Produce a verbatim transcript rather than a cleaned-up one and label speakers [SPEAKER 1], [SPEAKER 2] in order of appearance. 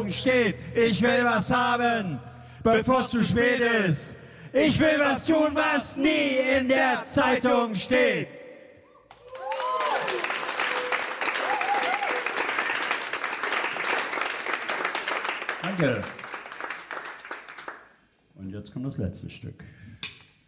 [SPEAKER 1] Zeitung steht. Ich will was haben, bevor es zu spät ist. Ich will was tun, was nie in der Zeitung steht. Danke. Und jetzt kommt das letzte Stück.